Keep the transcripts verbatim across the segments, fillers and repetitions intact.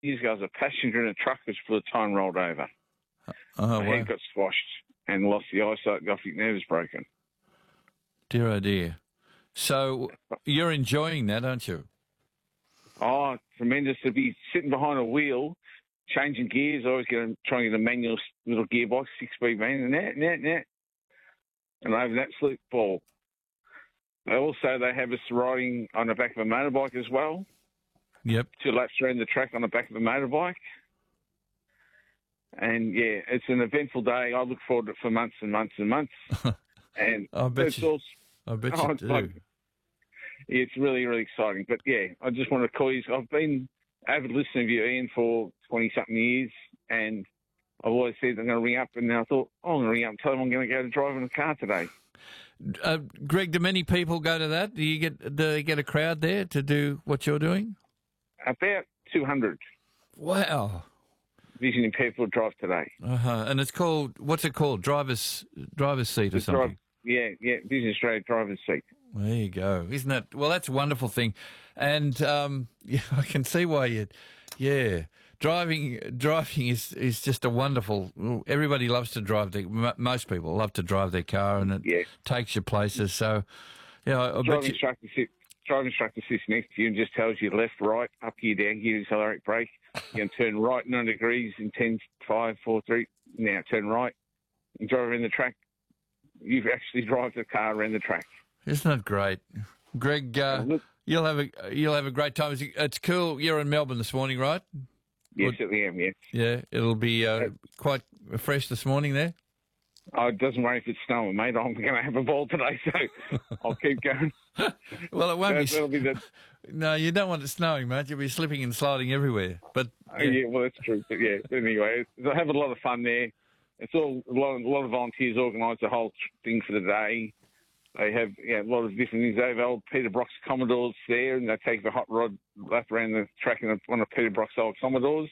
years ago, I was a passenger in a truck which for the time rolled over. Oh, My wow. head got squashed and lost the eyesight, the optic nerve was broken. Dear, oh dear. So you're enjoying that, aren't you? Oh, tremendous to be sitting behind a wheel, changing gears. I always get a, trying to get a manual little gearbox, six-speed manual, and that, and that, and that. And I have an absolute ball. Also, they have us riding on the back of a motorbike as well. Yep. Two laps around the track on the back of a motorbike. And, yeah, it's an eventful day. I look forward to it for months and months and months. And I bet it's you, also, I bet oh, you it's do. like- it's really, really exciting. But, yeah, I just want to call you. I've been avid listener of you, Ian, for twenty-something years, and I've always said I'm going to ring up, and I thought, oh, I'm going to ring up and tell them I'm going to go to driving a car today. Uh, Greg, do many people go to that? Do you get do they get a crowd there to do what you're doing? About two hundred Wow. vision impaired people drive today. Uh-huh. And it's called, what's it called? Driver's driver's seat or The something? drive, yeah, yeah, Vision Australia driver's seat. There you go. Isn't that, well, that's a wonderful thing. And um, yeah, I can see why you, yeah. Driving driving is, is just a wonderful, everybody loves to drive, their, m- most people love to drive their car, and it Yeah. takes you places. So, yeah, I, I bet Driving you, instructor sit, driving instructor sits next to you and just tells you left, right, up gear, down gear, accelerate, brake. You can turn right ninety degrees in ten, five, four, three. Now turn right and drive around the track. You've actually drive the car around the track. isn't that great? Greg, uh, Uh, look, you'll have a you'll have a great time. It's, it's cool. You're in Melbourne this morning, right? yes, I am, yes. Yeah, it'll be uh, quite fresh this morning there. Oh, it doesn't worry if it's snowing, mate. I'm going to have a ball today, so I'll keep going. Well, it won't be. That'll be the, No, you don't want it snowing, mate. You'll be slipping and sliding everywhere. But oh, yeah, well, that's true. But yeah, but anyway, I have a lot of fun there. It's all a lot, a lot of volunteers organise the whole thing for the day. They have yeah, a lot of different things. They have old Peter Brock's Commodores there, and they take the hot rod lap around the track in one of Peter Brock's old Commodores.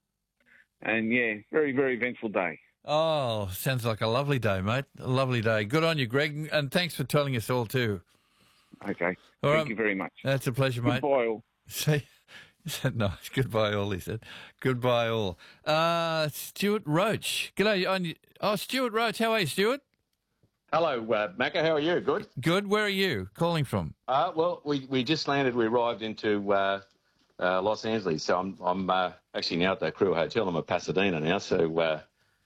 And yeah, very, very eventful day. oh, sounds like a lovely day, mate. A lovely day. Good on you, Greg, and thanks for telling us all too. Okay, All thank right. you very much. That's a pleasure, mate. Goodbye, all. See, is that nice? Goodbye, all. He said. Goodbye, all. Uh, Stuart Roach. G'day. on- Oh, Stuart Roach. How are you, Stuart? Hello, uh, Macca. How are you? Good. Good. Where are you calling from? Uh, well, we, we just landed. We arrived into uh, uh, Los Angeles, so I'm I'm uh, actually now at the Crew Hotel. I'm at Pasadena now, so uh,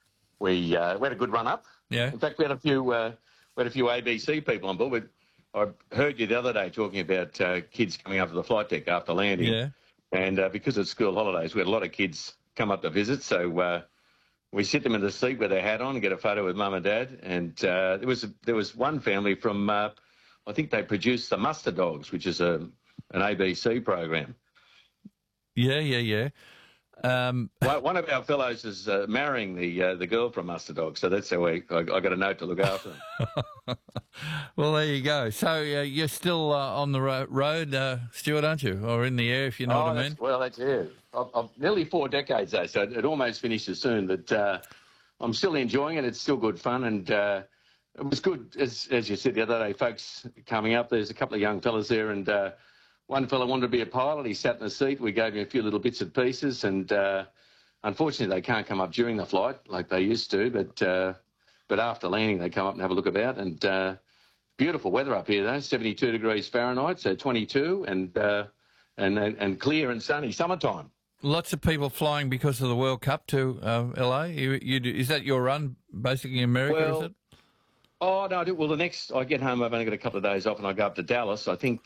we uh, we had a good run up. Yeah. In fact, we had a few uh, we had a few A B C people on board. We, I heard you the other day talking about uh, kids coming up to the flight deck after landing. Yeah. And uh, because it's school holidays, we had a lot of kids come up to visit. So uh, we sit them in the seat with their hat on and get a photo with mum and dad. And uh, there was there was one family from, uh, I think they produced the Muster Dogs, which is a an A B C program. Yeah, yeah, yeah. Um, One one of our fellows is uh, marrying the uh, the girl from Muster Dogs, so that's how we, I, I got a note to look after them. well, there you go. So uh, you're still uh, on the ro- road, uh, Stuart, aren't you? Or in the air, if you know Oh, what I that's- mean? Well, that's it. I've, I've nearly four decades though, so it, it almost finishes soon. But uh, I'm still enjoying it. It's still good fun, and uh, it was good as as you said the other day. Folks coming up, there's a couple of young fellas there, and uh, one fella wanted to be a pilot. He sat in the seat. We gave him a few little bits and pieces, and uh, unfortunately they can't come up during the flight like they used to. But uh, but after landing, they come up and have a look about, and. Uh, Beautiful weather up here, though. seventy-two degrees Fahrenheit, so twenty-two, and uh, and and clear and sunny summertime. Lots of people flying because of the World Cup to uh, L A. You, you do, is that your run, basically in America, Well, is it? Oh no! I do- Well, the next I get home, I've only got a couple of days off, and I go up to Dallas. I think